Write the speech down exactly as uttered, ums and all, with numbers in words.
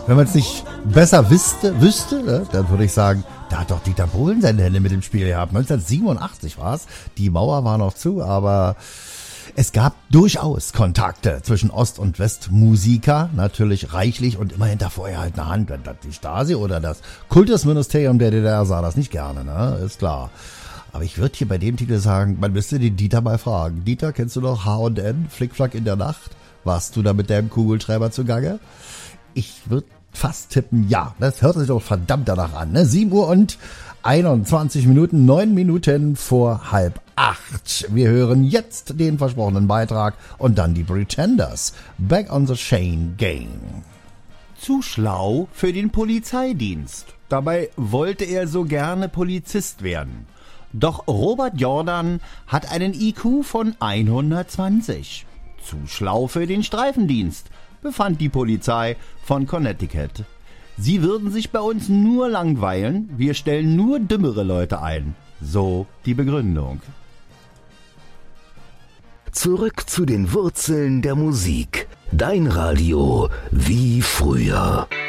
Wenn man es nicht besser wüsste, wüsste ne, dann würde ich sagen, da hat doch Dieter Bohlen seine Hände mit dem Spiel gehabt. neunzehnhundertsiebenundachtzig war es. Die Mauer war noch zu, aber es gab durchaus Kontakte zwischen Ost- und Westmusiker, natürlich reichlich und immer hinter vorgehaltener Hand. Wenn das die Stasi oder das Kultusministerium der D D R sah das nicht gerne, ne? Ist klar. Aber ich würde hier bei dem Titel sagen, man müsste den Dieter mal fragen. Dieter, kennst du noch H und N, Flickflack in der Nacht? Warst du da mit deinem Kugelschreiber zugange? Ich würde fast tippen, ja. Das hört sich doch verdammt danach an. Ne? sieben Uhr und einundzwanzig Minuten, neun Minuten vor halb acht. Wir hören jetzt den versprochenen Beitrag und dann die Pretenders. Back on the Chain Gang. Zu schlau für den Polizeidienst. Dabei wollte er so gerne Polizist werden. Doch Robert Jordan hat einen I Q von hundertzwanzig. Zu schlau für den Streifendienst, befand die Polizei von Connecticut. Sie würden sich bei uns nur langweilen, wir stellen nur dümmere Leute ein. So die Begründung. Zurück zu den Wurzeln der Musik. Dein Radio wie früher.